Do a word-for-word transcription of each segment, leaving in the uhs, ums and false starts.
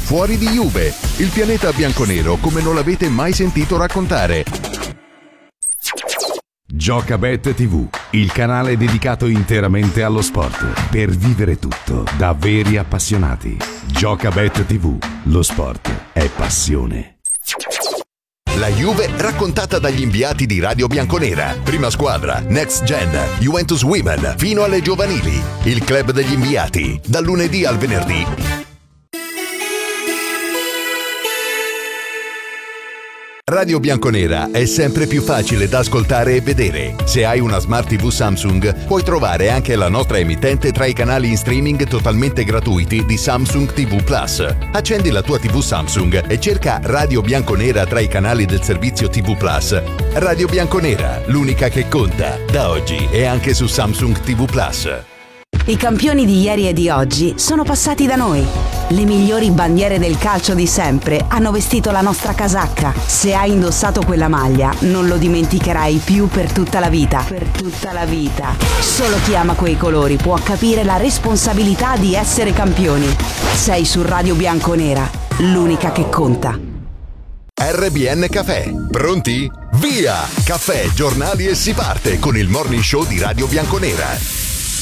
Fuori di Juve, il pianeta bianconero come non l'avete mai sentito raccontare. Giocabet tivù, il canale dedicato interamente allo sport, per vivere tutto da veri appassionati. Giocabet tivù, lo sport è passione. La Juve raccontata dagli inviati di Radio Bianconera. Prima squadra, Next Gen, Juventus Women, fino alle giovanili. Il club degli inviati, dal lunedì al venerdì. Radio Bianconera è sempre più facile da ascoltare e vedere. Se hai una Smart tivù Samsung, puoi trovare anche la nostra emittente tra i canali in streaming totalmente gratuiti di Samsung tivù Plus. Accendi la tua tivù Samsung e cerca Radio Bianconera tra i canali del servizio tivù Plus. Radio Bianconera, l'unica che conta, da oggi e anche su Samsung tivù Plus. I campioni di ieri e di oggi sono passati da noi. Le migliori bandiere del calcio di sempre hanno vestito la nostra casacca. Se hai indossato quella maglia, non lo dimenticherai più per tutta la vita. Per tutta la vita. Solo chi ama quei colori può capire la responsabilità di essere campioni. Sei su Radio Bianconera, l'unica che conta. R B N Caffè. Pronti? Via! Caffè, giornali e si parte con il morning show di Radio Bianconera.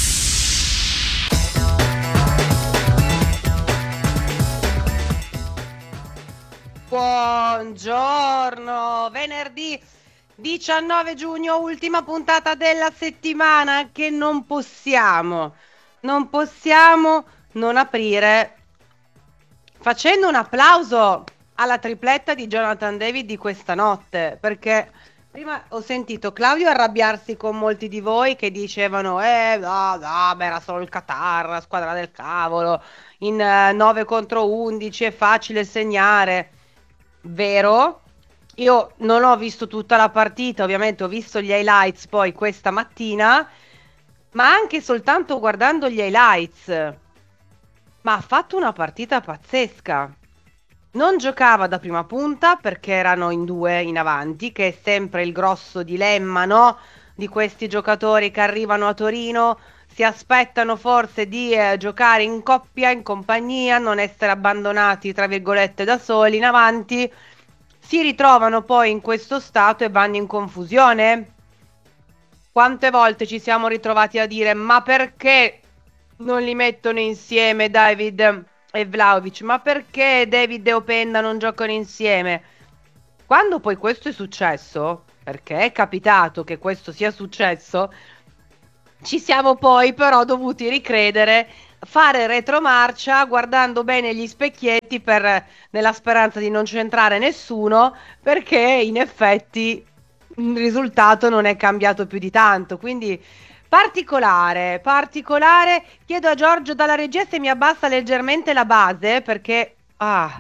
Buongiorno, venerdì diciannove giugno, ultima puntata della settimana che non possiamo, non possiamo non aprire facendo un applauso alla tripletta di Jonathan David di questa notte, perché prima ho sentito Claudio arrabbiarsi con molti di voi che dicevano eh no, no, beh, era solo il Qatar, la squadra del cavolo, in uh, nove contro undici è facile segnare. Vero, io non ho visto tutta la partita, ovviamente ho visto gli highlights poi questa mattina, ma anche soltanto guardando gli highlights, ma ha fatto una partita pazzesca. Non giocava da prima punta perché erano in due in avanti, che è sempre il grosso dilemma, no? Di questi giocatori che arrivano a Torino, si aspettano forse di eh, giocare in coppia, in compagnia, non essere abbandonati tra virgolette da soli in avanti, si ritrovano poi in questo stato e vanno in confusione. Quante volte ci siamo ritrovati a dire ma perché non li mettono insieme David e Vlahovic, ma perché David e Openda non giocano insieme? Quando poi questo è successo, perché è capitato che questo sia successo, ci siamo poi però dovuti ricredere, fare retromarcia guardando bene gli specchietti per, nella speranza di non centrare nessuno, perché in effetti il risultato non è cambiato più di tanto. Quindi particolare, particolare. Chiedo a Giorgio dalla regia se mi abbassa leggermente la base, perché ah,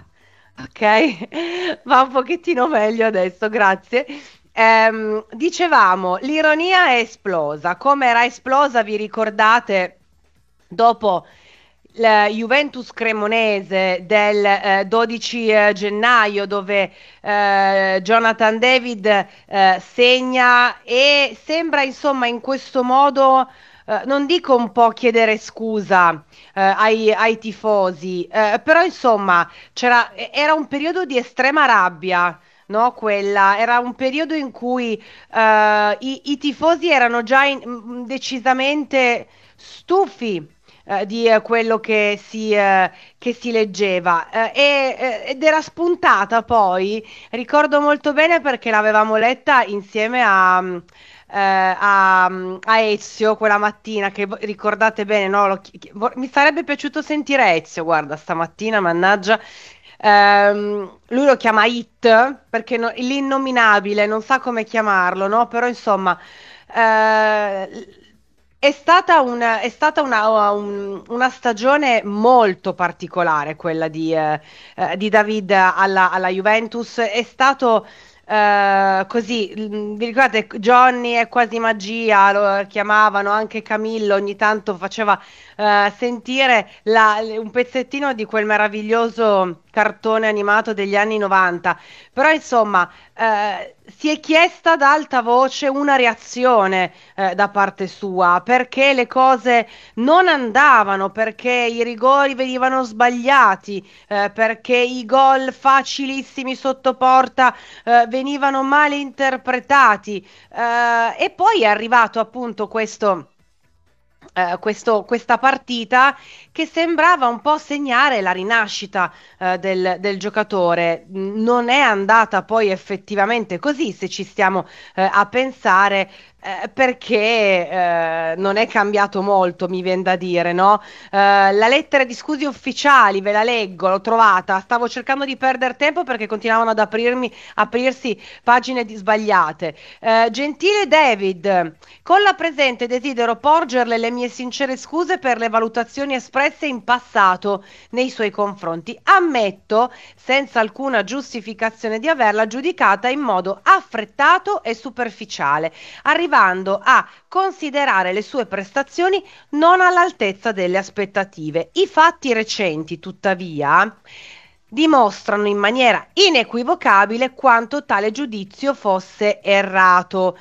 ok, va un pochettino meglio adesso, grazie. Um, dicevamo, l'ironia è esplosa. Come era esplosa, vi ricordate, dopo la Juventus Cremonese del eh, dodici eh, gennaio, dove eh, Jonathan David eh, segna e sembra insomma in questo modo, eh, non dico un po' chiedere scusa eh, ai, ai tifosi, eh, però insomma c'era, era un periodo di estrema rabbia. No, quella era un periodo in cui uh, i, i tifosi erano già in, m, decisamente stufi uh, di uh, quello che si, uh, che si leggeva uh, e, uh, ed era spuntata poi, ricordo molto bene perché l'avevamo letta insieme a, uh, a, a Ezio quella mattina, che ricordate bene, no? Lo, mi sarebbe piaciuto sentire Ezio, guarda, stamattina, mannaggia. Um, lui lo chiama Hit perché no, l'innominabile, non sa come chiamarlo, no? Però insomma uh, è stata, una, è stata una, un, una stagione molto particolare quella di, uh, uh, di David alla, alla Juventus. È stato eh, così, mm, vi ricordate Johnny è quasi magia, lo chiamavano, anche Camillo ogni tanto faceva eh, sentire la- un pezzettino di quel meraviglioso cartone animato degli anni novanta. Però insomma, eh, si è chiesta ad alta voce una reazione eh, da parte sua, perché le cose non andavano, perché i rigori venivano sbagliati, eh, perché i gol facilissimi sotto porta eh, venivano male interpretati. Eh, e poi è arrivato appunto questo eh, questo- questa partita che sembrava un po' segnare la rinascita eh, del, del giocatore. N- Non è andata poi effettivamente così, se ci stiamo eh, a pensare, eh, perché eh, non è cambiato molto, mi viene da dire, no? Eh, la lettera di scusi ufficiali, ve la leggo, l'ho trovata. Stavo cercando di perdere tempo perché continuavano ad aprirmi, aprirsi pagine di- sbagliate. Eh, gentile David, con la presente desidero porgerle le mie sincere scuse per le valutazioni espresse in passato nei suoi confronti. Ammetto, senza alcuna giustificazione, di averla giudicata in modo affrettato e superficiale, arrivando a considerare le sue prestazioni non all'altezza delle aspettative. I fatti recenti, tuttavia, dimostrano in maniera inequivocabile quanto tale giudizio fosse errato.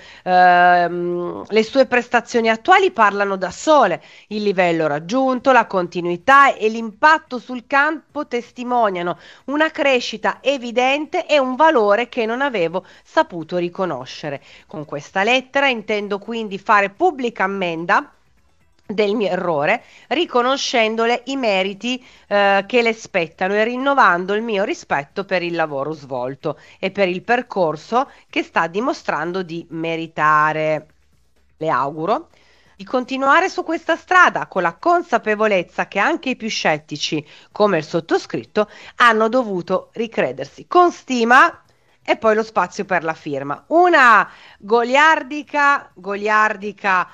Ehm, le sue prestazioni attuali parlano da sole, il livello raggiunto, la continuità e l'impatto sul campo testimoniano una crescita evidente e un valore che non avevo saputo riconoscere. Con questa lettera intendo quindi fare pubblica ammenda del mio errore, riconoscendole i meriti eh, che le spettano e rinnovando il mio rispetto per il lavoro svolto e per il percorso che sta dimostrando di meritare. Le auguro di continuare su questa strada con la consapevolezza che anche i più scettici, come il sottoscritto, hanno dovuto ricredersi con stima. E poi lo spazio per la firma. Una goliardica, goliardica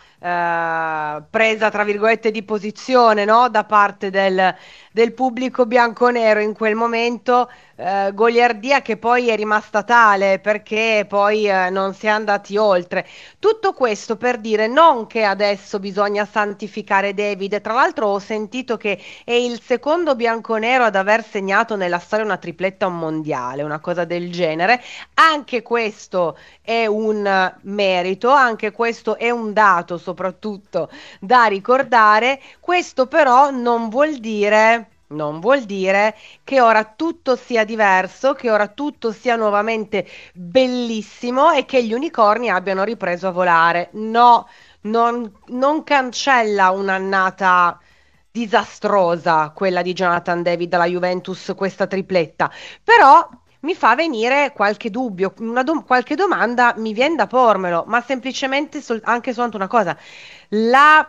eh, presa tra virgolette di posizione, no? Da parte del, del pubblico bianconero in quel momento, eh, goliardia che poi è rimasta tale perché poi eh, non si è andati oltre. Tutto questo per dire non che adesso bisogna santificare David. Tra l'altro ho sentito che è il secondo bianconero ad aver segnato nella storia una tripletta a un mondiale, una cosa del genere. Anche questo è un eh, merito, anche questo è un dato soprattutto da ricordare. Questo però non vuol dire... Non vuol dire che ora tutto sia diverso, che ora tutto sia nuovamente bellissimo e che gli unicorni abbiano ripreso a volare. No, non, non cancella un'annata disastrosa quella di Jonathan David alla Juventus, questa tripletta, però mi fa venire qualche dubbio, una dom- qualche domanda mi viene da pormelo, ma semplicemente sol- anche soltanto una cosa. La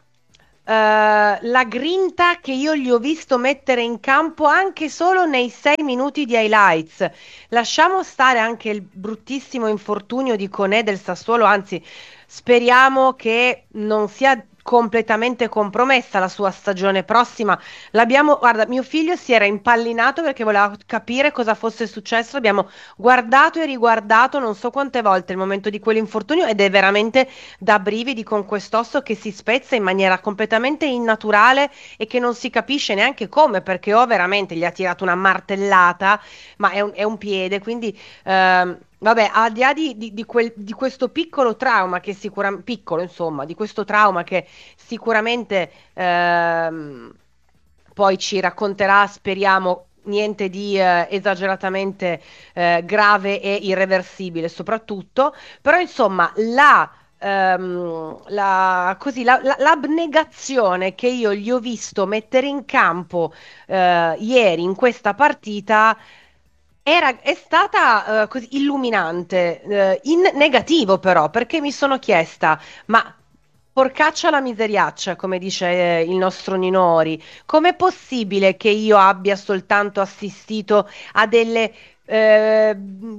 eh, la grinta che io gli ho visto mettere in campo anche solo nei sei minuti di highlights. Lasciamo stare anche il bruttissimo infortunio di Conè del Sassuolo, anzi, speriamo che non sia completamente compromessa la sua stagione prossima. L'abbiamo, guarda, mio figlio si era impallinato perché voleva capire cosa fosse successo. Abbiamo guardato e riguardato non so quante volte il momento di quell'infortunio ed è veramente da brividi, con quest'osso che si spezza in maniera completamente innaturale e che non si capisce neanche come, perché o veramente gli ha tirato una martellata, ma è un, è un piede, quindi ehm, vabbè, al di là di, di- di quel- di questo piccolo trauma che sicuramente, piccolo insomma, di questo trauma che sicuramente ehm, poi ci racconterà, speriamo, niente di eh, esageratamente eh, grave e irreversibile soprattutto, però insomma la, ehm, la- così, la- la- l'abnegazione che io gli ho visto mettere in campo eh, ieri in questa partita era, è stata eh, così illuminante, eh, in negativo però, perché mi sono chiesta, ma porcaccia la miseriaccia, come dice eh, il nostro Ninori, com'è possibile che io abbia soltanto assistito a delle eh,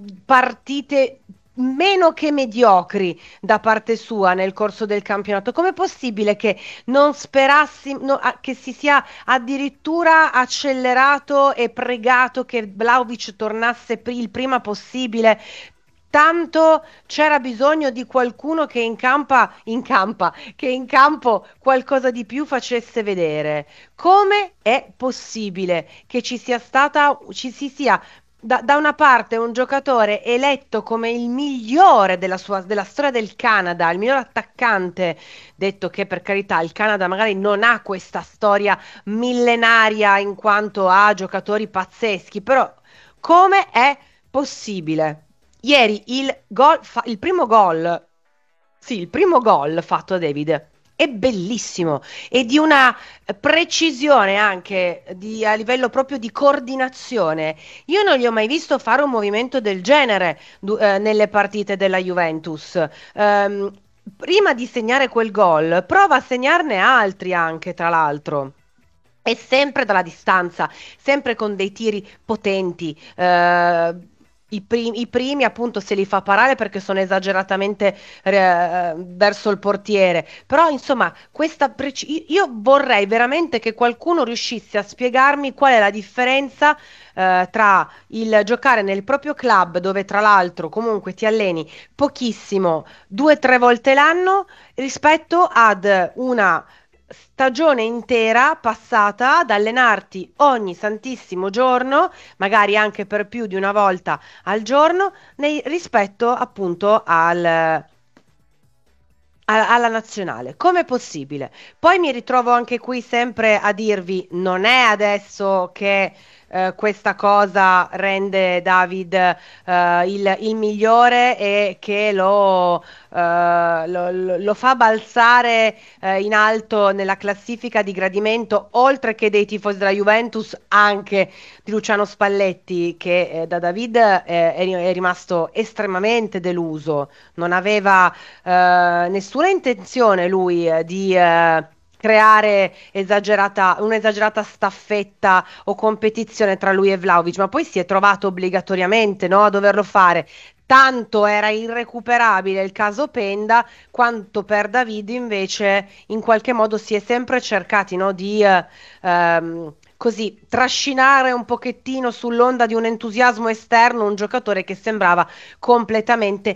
partite meno che mediocri da parte sua nel corso del campionato? Com'è possibile che non sperassi, no, a- che si sia addirittura accelerato e pregato che Vlahovic tornasse pri- il prima possibile? tanto c'era bisogno di qualcuno che in campa, in campa, che in campo qualcosa di più facesse vedere. Come è possibile che ci sia stata, ci si sia da, da una parte un giocatore eletto come il migliore della sua, della storia del Canada, il miglior attaccante, detto che per carità il Canada magari non ha questa storia millenaria in quanto ha giocatori pazzeschi, però come è possibile? Ieri il gol, fa- il primo gol, sì, il primo gol fatto da David è bellissimo e di una precisione anche di- a livello proprio di coordinazione. Io non gli ho mai visto fare un movimento del genere du- eh, nelle partite della Juventus. Ehm, prima di segnare quel gol, prova a segnarne altri anche, tra l'altro. E sempre dalla distanza, sempre con dei tiri potenti. eh, i, prim- i primi appunto se li fa parare perché sono esageratamente eh, verso il portiere. Però insomma, questa preci- io vorrei veramente che qualcuno riuscisse a spiegarmi qual è la differenza eh, tra il giocare nel proprio club, dove tra l'altro comunque ti alleni pochissimo, due o tre volte l'anno, rispetto ad una stagione intera passata ad allenarti ogni santissimo giorno, magari anche per più di una volta al giorno, nei- rispetto appunto al, a- alla nazionale. Com'è possibile? Poi mi ritrovo anche qui sempre a dirvi, non è adesso che eh, questa cosa rende David eh, il, il migliore e che lo, eh, lo, lo- lo fa balzare eh, in alto nella classifica di gradimento, oltre che dei tifosi della Juventus, anche di Luciano Spalletti, che eh, da David eh, è, ri- è rimasto estremamente deluso. Non aveva eh, nessuna intenzione lui eh, di eh, creare esagerata, un'esagerata staffetta o competizione tra lui e Vlahovic, ma poi si è trovato obbligatoriamente, no, a doverlo fare. Tanto era irrecuperabile il caso Penda, quanto per David invece in qualche modo si è sempre cercati, no, di eh, ehm, così trascinare un pochettino sull'onda di un entusiasmo esterno un giocatore che sembrava completamente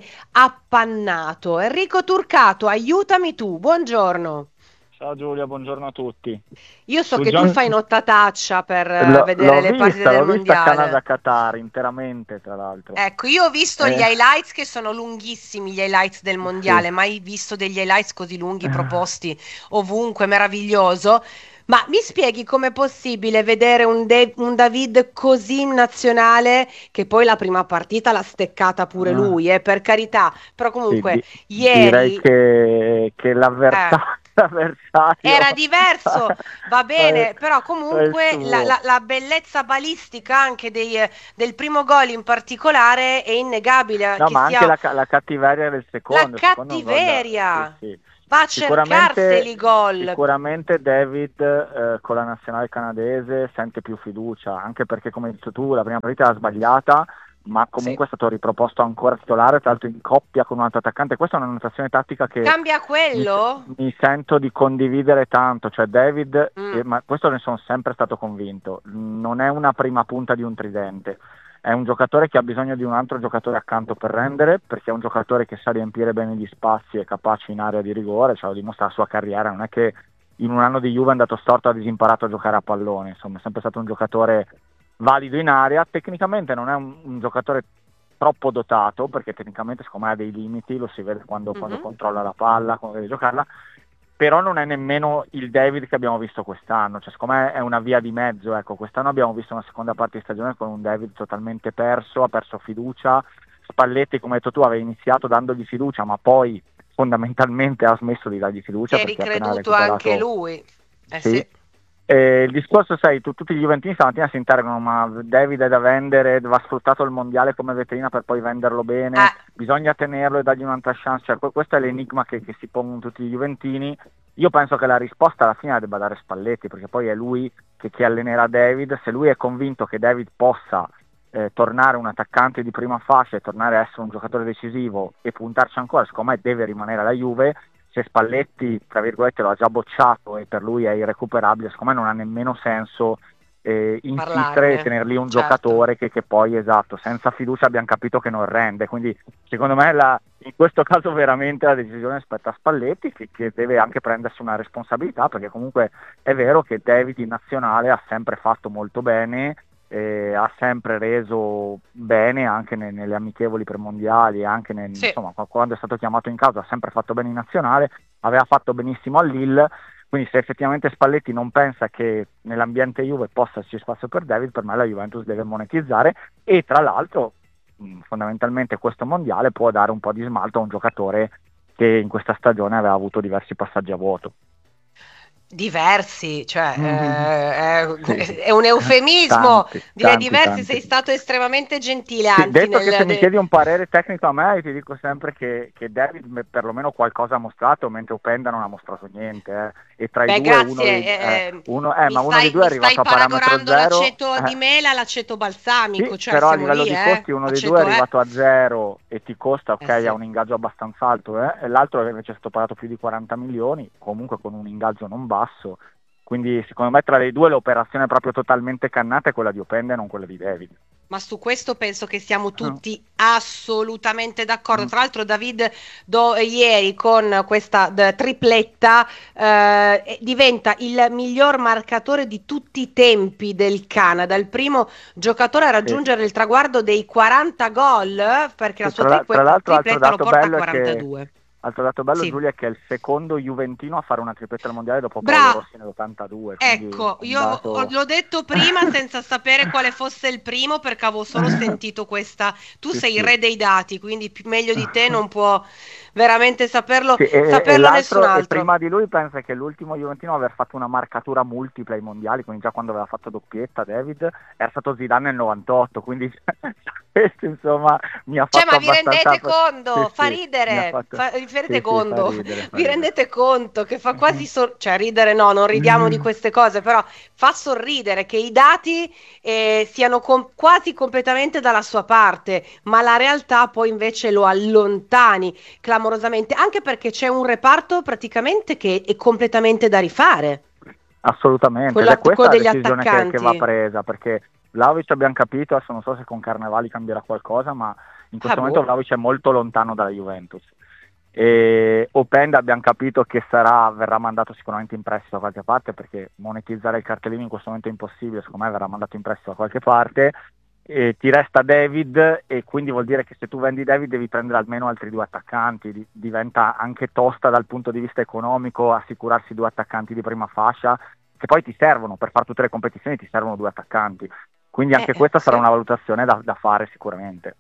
appannato. Enrico Turcato, aiutami tu, buongiorno. Ciao Giulia, buongiorno a tutti. Io so Su che tu John... fai nottataccia per eh, L'ho vedere l'ho le partite vista, del l'ho vista mondiale. Canada-Qatar interamente, tra l'altro. Ecco, io ho visto gli Eh, highlights che sono lunghissimi, gli highlights del sì. mondiale, mai visto degli highlights così lunghi proposti ovunque, meraviglioso. Ma mi spieghi com'è possibile vedere un, De- un David così in nazionale, che poi la prima partita l'ha steccata pure Ah, lui, eh, per carità, però sì, comunque di- direi ieri, che, che eh, l'avversa- l'avversario era diverso, va è, bene, però è il comunque la, suo. la- la bellezza balistica anche dei, eh, del primo gol in particolare è innegabile, No, che ma anche sia la, ca- la cattiveria del la secondo. Il secondo è un gol da... Sì, cattiveria. sì. Va a cercarseli Sicuramente, i gol. sicuramente David eh, con la nazionale canadese sente più fiducia, anche perché come hai detto tu la prima partita l'ha sbagliata, ma Sì. comunque è stato riproposto ancora titolare, tra l'altro in coppia con un altro attaccante. Questa è una notazione tattica che Cambia mi, quello? mi sento di condividere tanto, cioè David, Mm, eh, ma questo ne sono sempre stato convinto, non è una prima punta di un tridente. È un giocatore che ha bisogno di un altro giocatore accanto per rendere, perché è un giocatore che sa riempire bene gli spazi e è capace in area di rigore, ce lo dimostra la sua carriera, non è che in un anno di Juve è andato storto e ha disimparato a giocare a pallone, insomma è sempre stato un giocatore valido in area, tecnicamente non è un, un giocatore troppo dotato, perché tecnicamente secondo me ha dei limiti, lo si vede quando, quando mhm. controlla la palla, quando deve giocarla, però non è nemmeno il David che abbiamo visto quest'anno, cioè secondo me è una via di mezzo, ecco, quest'anno abbiamo visto una seconda parte di stagione con un David totalmente perso, ha perso fiducia, Spalletti come hai detto tu aveva iniziato dandogli fiducia ma poi fondamentalmente ha smesso di dargli Si fiducia è perché appena ha ricreduto anche recuperato. lui. Eh Sì. sì. Eh, il discorso, sai, tu- tutti gli Juventini stamattina si interrogano, ma David è da vendere, va sfruttato il mondiale come vetrina per poi venderlo bene, Eh, bisogna tenerlo e dargli un'altra chance, cioè, que- questo è l'enigma che, che si pongono tutti gli Juventini. Io penso che la risposta alla fine la debba dare Spalletti, perché poi è lui che, che allenerà David, se lui è convinto che David possa eh, tornare un attaccante di prima fascia e tornare a essere un giocatore decisivo e puntarci ancora, secondo me deve rimanere alla Juve. Se Spalletti, tra virgolette, lo ha già bocciato e per lui è irrecuperabile, secondo me non ha nemmeno senso eh, insistere Parlarne, e tenere lì un certo. giocatore che, che poi, esatto, senza fiducia abbiamo capito che non rende, quindi secondo me la, in questo caso veramente la decisione spetta a Spalletti, che, che deve anche prendersi una responsabilità, perché comunque è vero che David in nazionale ha sempre fatto molto bene, eh, ha sempre reso bene anche ne, nelle amichevoli premondiali, anche nel, Sì. insomma, quando è stato chiamato in causa ha sempre fatto bene in nazionale, aveva fatto benissimo al Lille. Quindi se effettivamente Spalletti non pensa che nell'ambiente Juve possa esserci spazio per David, per me la Juventus deve monetizzare, e tra l'altro mh, fondamentalmente questo mondiale può dare un po' di smalto a un giocatore che in questa stagione aveva avuto diversi passaggi a vuoto. Diversi, cioè Mm-hmm. eh, Sì. è, è un eufemismo, Tanti, direi tanti, diversi, tanti. sei stato estremamente gentile, Sì, anzi, detto che nel, se mi de- chiedi un parere tecnico a me, ti dico sempre che, che David me- perlomeno qualcosa ha mostrato, mentre Openda non ha mostrato niente, eh. E tra i Beh, due uno, grazie, dei- eh, eh, uno eh, mi ma uno dei stai, due è mi stai arrivato a parametro paragonando zero, l'aceto di eh. mela all'aceto balsamico, Sì, cioè però a siamo livello lì, di eh? costi uno dei due è Aceto, eh? arrivato a zero e ti costa, ok, Eh sì. ha un ingaggio abbastanza alto, eh, e l'altro invece è stato pagato più di quaranta milioni, comunque con un ingaggio non basso, quindi secondo me tra le due l'operazione proprio totalmente cannata è quella di Openda e non quella di David. Ma su questo penso che siamo Mm. tutti assolutamente d'accordo. Mm. Tra l'altro David do, ieri con questa d- tripletta eh, diventa il miglior marcatore di tutti i tempi del Canada, il primo giocatore a raggiungere il traguardo dei quaranta gol, perché la Sì, sua tra, la- tra triple- l'altro altro tripletta lo dato porta a bello è che quarantadue. altro dato bello Sì. Giulia, è che è il secondo juventino a fare una tripletta al mondiale dopo Paolo Bra- Rossi nell'ottantadue, quindi Ecco, un io ho- dato l'ho detto prima senza sapere quale fosse il primo perché avevo solo sentito questa. Tu Sì, sei il sì. re dei dati, quindi più- meglio di te non può veramente saperlo, Sì, e, e saperlo nessun l'altro, e altro. prima di lui pensa che l'ultimo juventino a aver fatto una marcatura multipla ai mondiali, quindi già quando aveva fatto doppietta David, era stato Zidane nel novantotto, quindi questo insomma mi ha Cioè, fatto ma vi abbastanza... rendete conto? Sì, Fa sì, mi ha ridere, fatto... fa, vi rendete Sì, sì, fa conto? ridere, fa Vi ridere. rendete conto che fa quasi sor- cioè ridere no, non ridiamo di queste cose, però fa sorridere che i dati eh, siano com- quasi completamente dalla sua parte, ma la realtà poi invece lo allontani clamorosamente, anche perché c'è un reparto praticamente che è completamente da rifare, Assolutamente, ed quello, è att- questa quello la degli decisione che, che va attaccanti. presa, perché Vlahovic abbiamo capito, adesso non so se con Carnevali cambierà qualcosa, ma in Ah, questo momento boh. Vlahovic è molto lontano dalla Juventus. E Openda abbiamo capito che sarà, verrà mandato sicuramente in prestito da qualche parte, perché monetizzare il cartellino in questo momento è impossibile, secondo me verrà mandato in prestito da qualche parte. E ti resta David, e quindi vuol dire che se tu vendi David devi prendere almeno altri due attaccanti, Di- diventa anche tosta dal punto di vista economico assicurarsi due attaccanti di prima fascia, che poi ti servono per fare tutte le competizioni, ti servono due attaccanti, quindi anche Eh, questa sarà sì. una valutazione da, da fare sicuramente.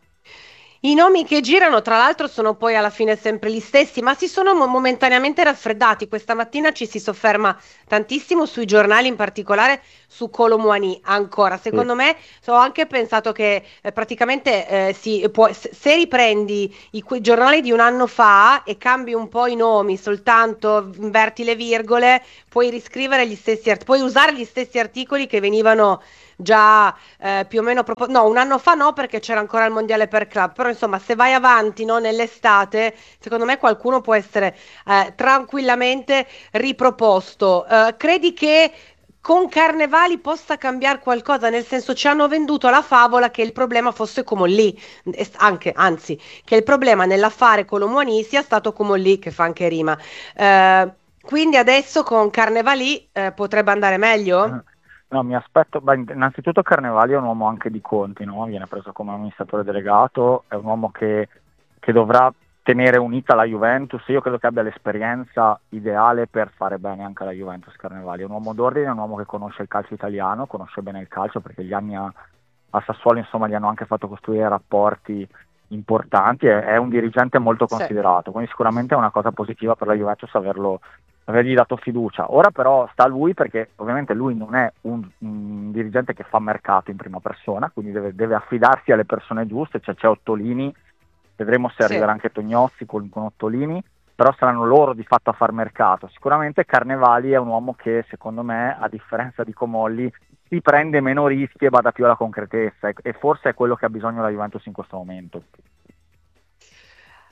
I nomi che girano, tra l'altro, sono poi alla fine sempre gli stessi, ma si sono mo- momentaneamente raffreddati. Questa mattina ci si sofferma tantissimo sui giornali, in particolare su Kolo Muani. Ancora, Sì. secondo me, ho anche pensato che eh, praticamente eh, si può- se se riprendi i quei giornali di un anno fa e cambi un po' i nomi, soltanto inverti le virgole, puoi riscrivere gli stessi art- puoi usare gli stessi articoli che venivano già eh, più o meno proposto, no, un anno fa no, perché c'era ancora il mondiale per club, però insomma se vai avanti, no, nell'estate, secondo me qualcuno può essere eh, tranquillamente riproposto. Eh, credi che con Carnevali possa cambiare qualcosa? Nel senso, ci hanno venduto la favola che il problema fosse come lì, anche, anzi, che il problema nell'affare con l'Omuani sia stato come lì, che fa anche rima. Eh, quindi adesso con Carnevali eh, potrebbe andare meglio? No, mi aspetto, beh, innanzitutto Carnevali è un uomo anche di conti, no? Viene preso come amministratore delegato, è un uomo che, che dovrà tenere unita la Juventus. Io credo che abbia l'esperienza ideale per fare bene anche la Juventus. Carnevali è un uomo d'ordine, è un uomo che conosce il calcio italiano, conosce bene il calcio, perché gli anni a, a Sassuolo insomma gli hanno anche fatto costruire rapporti importanti, è, è un dirigente molto Sì. considerato, quindi sicuramente è una cosa positiva per la Juventus averlo, avergli dato fiducia. Ora però sta a lui, perché ovviamente lui non è un, un dirigente che fa mercato in prima persona, quindi deve, deve affidarsi alle persone giuste, cioè c'è Ottolini, vedremo se Sì. arriverà anche Tognozzi con, con Ottolini, però saranno loro di fatto a far mercato. Sicuramente Carnevali è un uomo che secondo me, a differenza di Comolli, si prende meno rischi e bada più alla concretezza, e, e forse è quello che ha bisogno la Juventus in questo momento.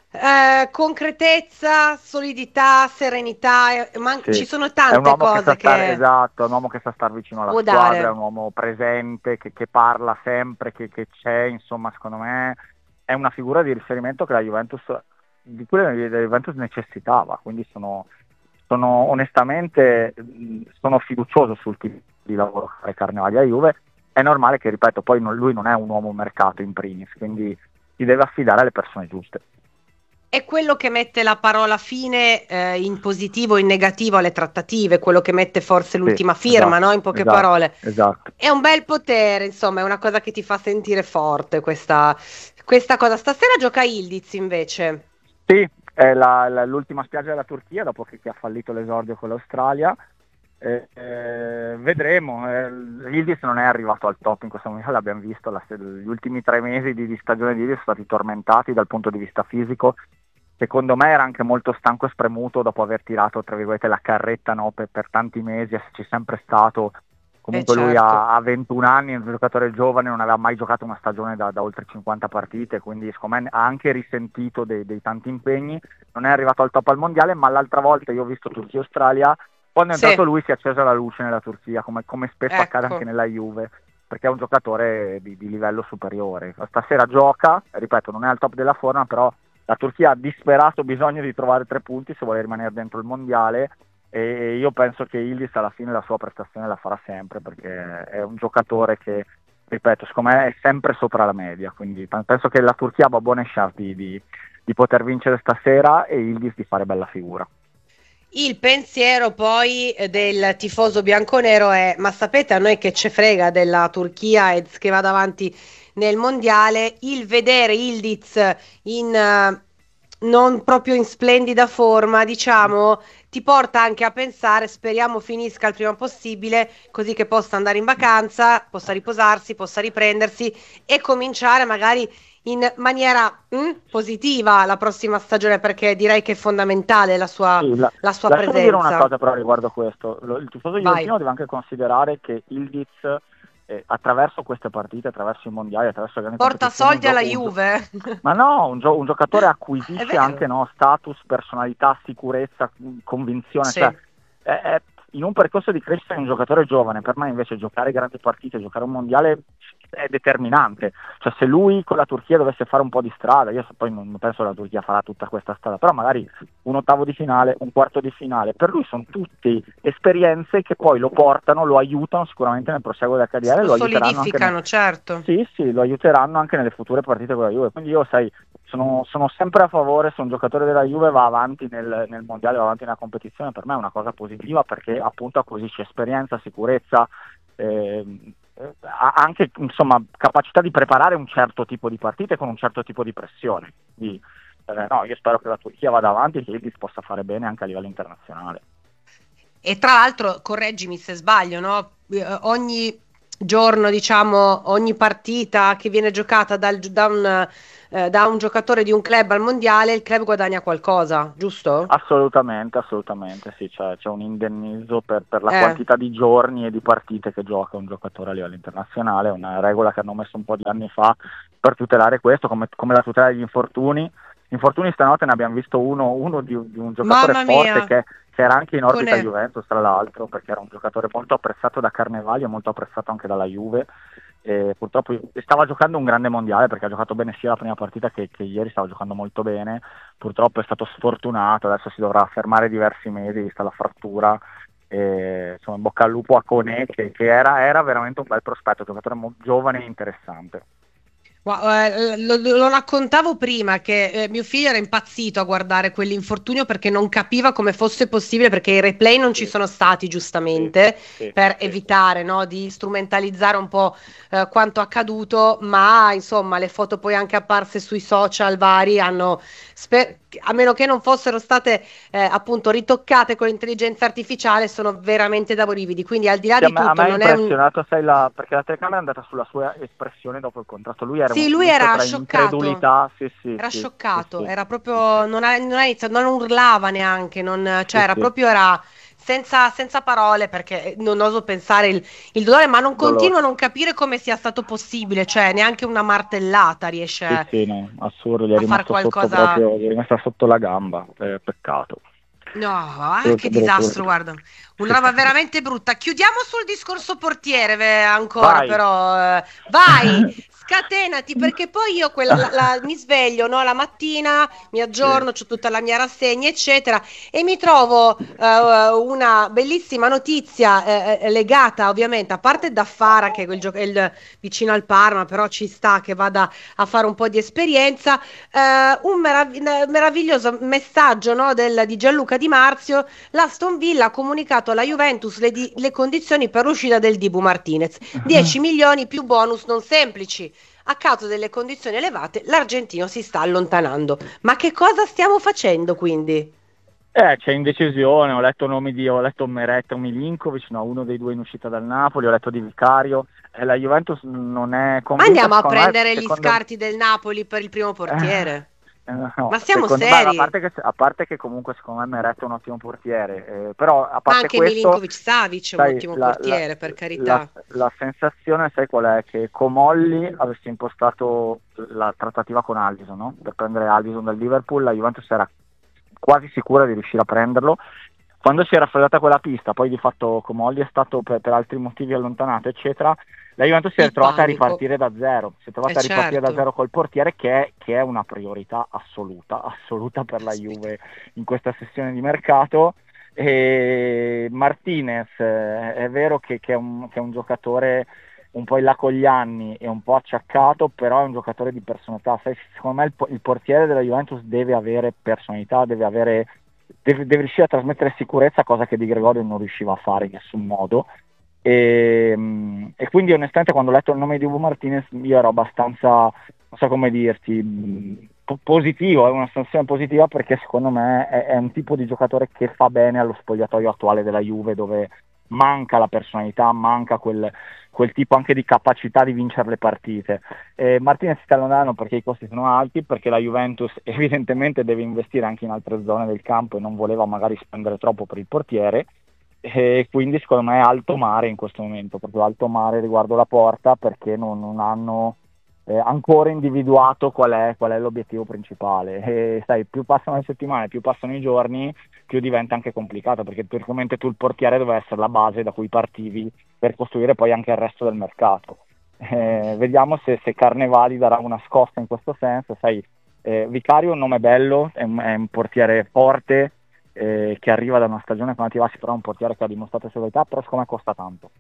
Eh, concretezza, solidità, serenità, eh, ma Sì. ci sono È un tante uomo che cose sa stare, che esatto, è un uomo che sa star vicino alla può squadra, dare. è un uomo presente, che, che parla sempre, che, che c'è, insomma, secondo me è una figura di riferimento che la Juventus, di cui la Juventus necessitava, quindi sono, sono onestamente mh, sono fiducioso sul tipo di lavoro che fa Carnevali a Juve. È normale che, ripeto, poi non- lui non è un uomo mercato in primis, quindi si deve affidare alle persone giuste. È quello che mette la parola fine eh, in positivo o in negativo alle trattative, quello che mette forse Sì, l'ultima firma, no? esatto, In poche esatto, parole. esatto. È un bel potere, insomma, è una cosa che ti fa sentire forte questa, questa cosa. Stasera gioca Ildiz invece. Sì, è la- la- l'ultima spiaggia della Turchia dopo che, che ha fallito l'esordio con l'Australia. Eh, eh, vedremo. Eh, Yildiz non è arrivato al top in questo momento, l'abbiamo visto, la- gli ultimi tre mesi di, di stagione di Yildiz sono stati tormentati dal punto di vista fisico. Secondo me era anche molto stanco e spremuto dopo aver tirato, tra virgolette, la carretta, no, per, per tanti mesi, esserci sempre stato. Eh Comunque lui certo. ha, ha ventuno anni, è un giocatore giovane, non aveva mai giocato una stagione da, da oltre cinquanta partite, quindi secondo me ha anche risentito dei, dei tanti impegni. Non è arrivato al top al mondiale, ma l'altra volta io ho visto Turchia-Australia, quando è Sì, entrato lui si è accesa la luce nella Turchia, come, come spesso accade anche ecco. nella Juve, perché è un giocatore di, di livello superiore. Stasera gioca, ripeto, non è al top della forma, però la Turchia ha disperato bisogno di trovare tre punti se vuole rimanere dentro il mondiale, e io penso che Ildiz alla fine la sua prestazione la farà sempre, perché è un giocatore che, ripeto, secondo me è sempre sopra la media, quindi penso che la Turchia abbia buone chance di, di, di poter vincere stasera e Ildiz di fare bella figura. Il pensiero poi eh, del tifoso bianconero è: ma sapete a noi che ce frega della Turchia e che va davanti nel mondiale? Il vedere Ildiz in eh, non proprio in splendida forma, diciamo, ti porta anche a pensare: speriamo finisca il prima possibile, così che possa andare in vacanza, possa riposarsi, possa riprendersi e cominciare magari in maniera mm, positiva la prossima stagione, perché direi che è fondamentale la sua, Sì, la, la sua lasciami dire una presenza. cosa però riguardo a questo. Lo- il tifoso Vai. juventino deve anche considerare che Ildiz, eh, attraverso queste partite, attraverso i mondiali, attraverso le grandi Porta competizioni, un soldi alla gio- un gio- Juve. ma no, un, gio- un giocatore È acquisisce vero. anche, no, status, personalità, sicurezza, mh, convinzione. Sì. Cioè, è- è- in un percorso di crescita di un giocatore giovane, per me invece giocare grandi partite, giocare un mondiale è determinante. Cioè, se lui con la Turchia dovesse fare un po' di strada, io so- poi non non penso che la Turchia farà tutta questa strada, però magari un ottavo di finale, un quarto di finale, per lui sono tutte esperienze che poi lo portano, lo aiutano sicuramente nel proseguo della carriera e Lo lo aiuteranno anche nel- solidificano, certo. sì, sì, lo aiuteranno anche nelle future partite con la Juve. Quindi io, sai, sono, sono sempre a favore se un giocatore della Juve va avanti nel, nel mondiale, va avanti nella competizione. Per me è una cosa positiva, perché appunto acquisisce esperienza, sicurezza, ehm, eh, ha anche, insomma, capacità di preparare un certo tipo di partite con un certo tipo di pressione. Quindi, eh, no, io spero che la Turchia vada avanti e che Ildiz possa fare bene anche a livello internazionale. E tra l'altro, correggimi se sbaglio, no? Eh, Ogni giorno, diciamo, ogni partita che viene giocata dal- da un, eh, da un giocatore di un club al mondiale, il club guadagna qualcosa, giusto? Assolutamente, assolutamente sì, c'è, c'è un indennizzo per, per la Eh. quantità di giorni e di partite che gioca un giocatore a livello internazionale, è una regola che hanno messo un po' di anni fa per tutelare questo, come, come la tutela degli infortuni. Infortuni stanotte ne abbiamo visto uno, uno di, di un giocatore Mamma forte mia. che, che era anche in orbita Cone. Juventus, tra l'altro, perché era un giocatore molto apprezzato da Carnevali e molto apprezzato anche dalla Juve. E purtroppo stava giocando un grande mondiale, perché ha giocato bene sia la prima partita che, che ieri stava giocando molto bene. Purtroppo è stato sfortunato, adesso si dovrà fermare diversi mesi vista la frattura. E, insomma, in bocca al lupo a Koné, che, che era, era veramente un bel prospetto, giocatore mo- giovane e interessante. Gua- eh, Lo, lo raccontavo prima che eh, mio figlio era impazzito a guardare quell'infortunio perché non capiva come fosse possibile, perché i replay non ci Sì. sono stati giustamente Sì, sì, per sì. evitare, no, di strumentalizzare un po' eh, quanto accaduto, ma insomma le foto poi anche apparse sui social vari hanno, spe- a meno che non fossero state eh, appunto ritoccate con l'intelligenza artificiale, sono veramente da brividi. Quindi al di là Sì, a di me, a tutto me è non è un... impressionato, sai, la, perché la telecamera è andata sulla sua espressione dopo il contratto. Lui era un Sì, lui misto era tra scioccato. incredulità, sì, sì, Era sì, sì, scioccato, sì, era sì, proprio, sì, non ha, non ha iniziato, non urlava neanche, non, cioè sì, era sì. proprio, era senza, senza parole, perché non oso pensare il, il dolore, ma non Dolore. continuo a non capire come sia stato possibile, cioè neanche una martellata riesce Sì, sì, no, assurdo, gli è a far rimasto sotto qualcosa. proprio, gli è rimasta sotto la gamba, eh, peccato. No, ah, Brutto, che brutto, disastro, brutto. guarda, una Sì, roba sì. veramente brutta. Chiudiamo sul discorso portiere ve- ancora, Vai. però eh, vai, scatenati, perché poi io quella, la- la- mi sveglio, no, la mattina, mi aggiorno, ho tutta la mia rassegna, eccetera, e mi trovo eh, una bellissima notizia eh, eh, legata ovviamente, a parte da Fara, che è quel gio- è il vicino al Parma, però ci sta che vada a fare un po' di esperienza, eh, un merav- meraviglioso messaggio, no, del- di Gianluca Di Marzio. L'Aston Villa ha comunicato alla Juventus le, di- le condizioni per l'uscita del Dibu Martinez, dieci milioni più bonus non semplici. A causa delle condizioni elevate, l'argentino si sta allontanando. Ma che cosa stiamo facendo quindi? Eh, c'è indecisione, ho letto nomi di, ho letto Meret o Milinkovic, no, uno dei due in uscita dal Napoli, ho letto Di Vicario, eh, la Juventus non è Ma convinta. andiamo a secondo me, prendere gli secondo- scarti del Napoli per il primo portiere? Eh, no, Ma siamo secondo- seri? beh, a, parte che, a parte che comunque secondo me Meret è un ottimo portiere, eh, però a Ma parte anche questo, Milinkovic Savic è un sai, ottimo la, portiere, la- per carità. la- la sensazione, sai qual è? Che Comolli avesse impostato la trattativa con Alisson, no? Per prendere Alisson dal Liverpool, la Juventus era quasi sicura di riuscire a prenderlo. Quando si è raffreddata quella pista, poi di fatto Comolli è stato per, per altri motivi allontanato, eccetera, la Juventus si è Il trovata panico. a ripartire da zero, si è trovata Eh, a ripartire certo. da zero col portiere, che è, che è una priorità assoluta, assoluta per la Caspita. Juve in questa sessione di mercato. E Martinez eh, è vero che, che, è un, che è un giocatore un po' in là con gli anni e un po' acciaccato, però è un giocatore di personalità. Sai, secondo me il, il portiere della Juventus deve avere personalità, deve avere deve, deve riuscire a trasmettere sicurezza, cosa che Di Gregorio non riusciva a fare in nessun modo. E, e quindi onestamente quando ho letto il nome di Ugo Martinez io ero abbastanza, non so come dirti, po- positivo, è una sensazione positiva, perché secondo me è, è un tipo di giocatore che fa bene allo spogliatoio attuale della Juve, dove manca la personalità, manca quel, quel tipo anche di capacità di vincere le partite. E Martinez si sta allontanando perché i costi sono alti, perché la Juventus evidentemente deve investire anche in altre zone del campo e non voleva magari spendere troppo per il portiere, e quindi secondo me è alto mare in questo momento, proprio alto mare riguardo la porta, perché non, non hanno eh, ancora individuato qual è, qual è l'obiettivo principale. E sai, più passano le settimane, più passano i giorni, più diventa anche complicato, perché praticamente tu il portiere deve essere la base da cui partivi per costruire poi anche il resto del mercato. Eh, vediamo se, se Carnevali darà una scossa in questo senso. Sai, eh, Vicario è un nome bello, è un, è un portiere forte, eh, che arriva da una stagione con Ativasi, però è un portiere che ha dimostrato le sue qualità, però secondo me costa tanto.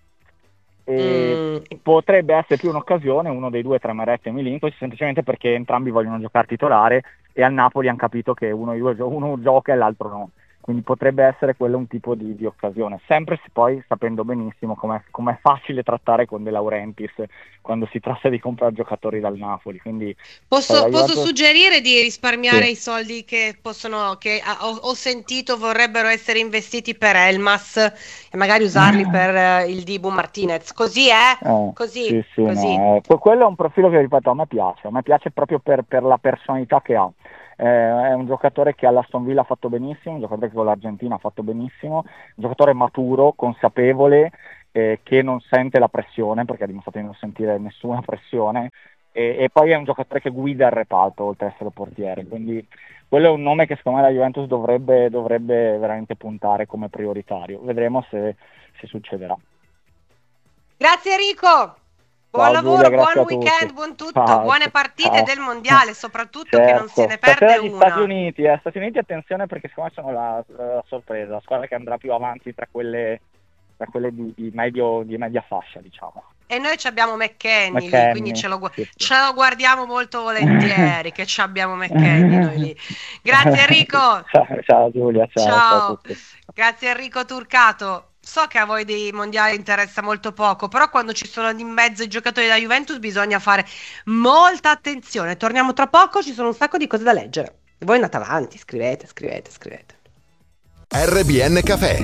E Mm. potrebbe essere più un'occasione, uno dei due tra Meret e Milinkovic, semplicemente perché entrambi vogliono giocare titolare e al Napoli hanno capito che uno, dei due, uno gioca e l'altro no, quindi potrebbe essere quello un tipo di, di occasione, sempre se poi sapendo benissimo com'è, com'è facile trattare con De Laurentiis quando si tratta di comprare giocatori dal Napoli. Quindi Posso, sai, la posso Juventus- suggerire di risparmiare Sì. i soldi che possono, che ah, ho, ho sentito vorrebbero essere investiti per Elmas e magari usarli per eh, il Dibu Martinez. Così è? Eh, Così, sì, sì, così. no, eh, que- quello è un profilo che, ripeto, a me piace, a me piace proprio per, per la personalità che ha. Eh, è un giocatore che all'Aston Villa ha fatto benissimo, un giocatore che con l'Argentina ha fatto benissimo, un giocatore maturo, consapevole, eh, che non sente la pressione, perché ha dimostrato di non sentire nessuna pressione, e, e poi è un giocatore che guida il reparto oltre ad essere portiere, quindi quello è un nome che secondo me la Juventus dovrebbe, dovrebbe veramente puntare come prioritario. Vedremo se, se succederà. Grazie Enrico. Buon Ciao, lavoro, Giulia, grazie buon a tutti. weekend, buon tutto, Ciao, buone partite ciao. del mondiale, soprattutto che non se Certo. ne perde Stasera gli Stati una. Uniti, eh. Stati Uniti, attenzione, perché secondo me sono la, la sorpresa, la squadra che andrà più avanti tra quelle, tra quelle di, di, medio, di media fascia, diciamo. E noi ci abbiamo McKennie lì, McKennie, quindi ce lo, gu- sì, sì. ce lo guardiamo molto volentieri che ci abbiamo McKennie noi lì. Grazie Enrico. Ciao, ciao Giulia, ciao, ciao a Ciao. tutti. Grazie Enrico Turcato. So che a voi dei mondiali interessa molto poco, però quando ci sono in mezzo i giocatori della Juventus bisogna fare molta attenzione. Torniamo tra poco, ci sono un sacco di cose da leggere. E voi andate avanti, scrivete, scrivete, scrivete. R B N Cafè.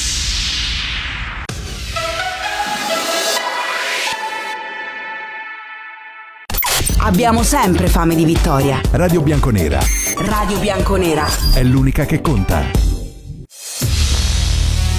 Abbiamo sempre fame di vittoria. Radio Bianconera Radio Bianconera. è l'unica che conta.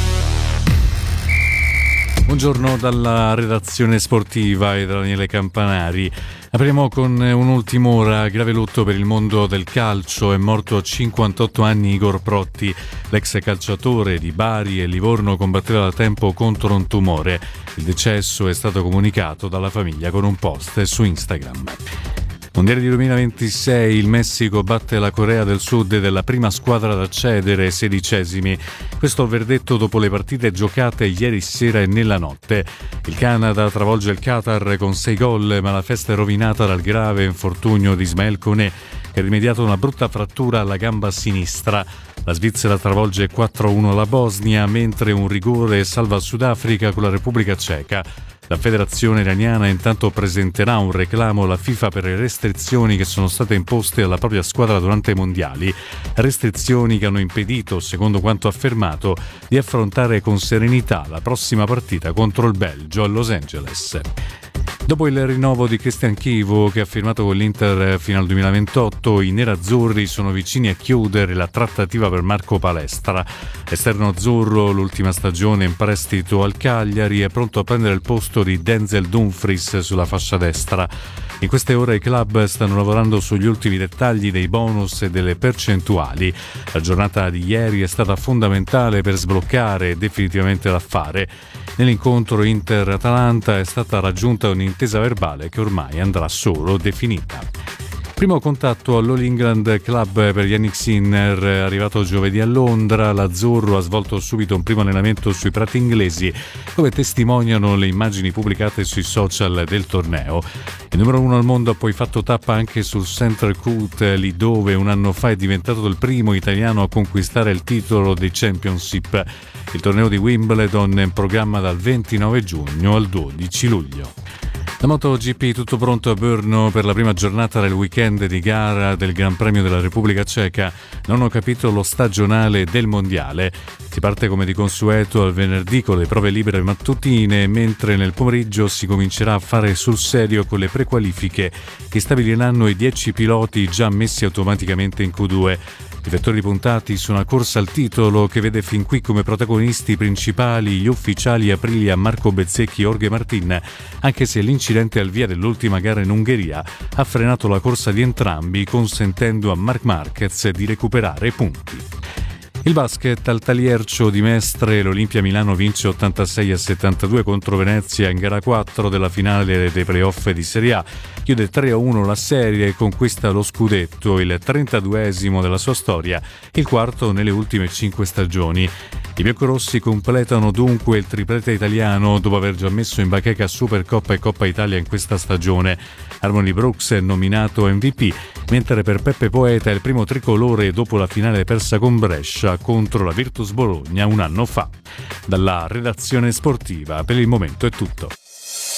Buongiorno dalla redazione sportiva e da Daniele Campanari. Apriamo con un'ultima grave lutto per il mondo del calcio. È morto a cinquantotto anni Igor Protti, l'ex calciatore di Bari e Livorno combatteva da tempo contro un tumore. Il decesso è stato comunicato dalla famiglia con un post su Instagram. Mondiale di duemilaventisei, il Messico batte la Corea del Sud della prima squadra ad accedere, sedicesimi. Questo è il verdetto dopo le partite giocate ieri sera e nella notte. Il Canada travolge il Qatar con sei gol, ma la festa è rovinata dal grave infortunio di Ismael Koné, che ha rimediato una brutta frattura alla gamba sinistra. La Svizzera travolge quattro a uno la Bosnia, mentre un rigore salva il Sudafrica con la Repubblica Ceca. La federazione iraniana intanto presenterà un reclamo alla FIFA per le restrizioni che sono state imposte alla propria squadra durante i mondiali, restrizioni che hanno impedito, secondo quanto affermato, di affrontare con serenità la prossima partita contro il Belgio a Los Angeles. Dopo il rinnovo di Cristian Chivo, che ha firmato con l'Inter fino al duemilaventotto, i nerazzurri sono vicini a chiudere la trattativa per Marco Palestra. Esterno azzurro, l'ultima stagione in prestito al Cagliari, è pronto a prendere il posto di Denzel Dumfries sulla fascia destra. In queste ore i club stanno lavorando sugli ultimi dettagli dei bonus e delle percentuali. La giornata di ieri è stata fondamentale per sbloccare definitivamente l'affare. Nell'incontro Inter-Atalanta è stata raggiunta un'intesa verbale che ormai andrà solo definita. Primo contatto all'All England Club per Yannick Sinner, arrivato giovedì a Londra. L'azzurro ha svolto subito un primo allenamento sui prati inglesi, come testimoniano le immagini pubblicate sui social del torneo. Il numero uno al mondo ha poi fatto tappa anche sul Central Court, lì dove un anno fa è diventato il primo italiano a conquistare il titolo dei Championship. Il torneo di Wimbledon è in programma dal ventinove giugno al dodici luglio. La MotoGP tutto pronto a Brno per la prima giornata del weekend di gara del Gran Premio della Repubblica Ceca, nono capitolo stagionale del mondiale. Si parte come di consueto al venerdì con le prove libere mattutine, mentre nel pomeriggio si comincerà a fare sul serio con le prequalifiche che stabiliranno i dieci piloti già messi automaticamente in Q due. I vettori puntati su una corsa al titolo che vede fin qui come protagonisti principali gli ufficiali Aprilia, Marco Bezzecchi e Jorge Martin, anche se l'incidente al via dell'ultima gara in Ungheria ha frenato la corsa di entrambi, consentendo a Marc Marquez di recuperare punti. Il basket al Taliercio di Mestre, l'Olimpia Milano vince ottantasei a settantadue contro Venezia in gara quattro della finale dei playoff di Serie A. Chiude tre a uno la serie e conquista lo scudetto, il trentaduesimo della sua storia, il quarto nelle ultime cinque stagioni. I biancorossi completano dunque il triplete italiano dopo aver già messo in bacheca Supercoppa e Coppa Italia in questa stagione. Harmony Brooks è nominato M V P, mentre per Peppe Poeta è il primo tricolore dopo la finale persa con Brescia contro la Virtus Bologna un anno fa. Dalla redazione sportiva per il momento è tutto.